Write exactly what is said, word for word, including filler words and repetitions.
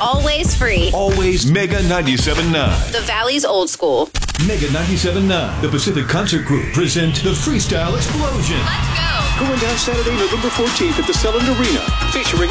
always free. Always Mega ninety-seven point nine. The Valley's old school. Mega ninety-seven point nine. The Pacific Concert Group present the Freestyle Explosion. Let's go. Going down Saturday, November fourteenth at the Selland Arena, featuring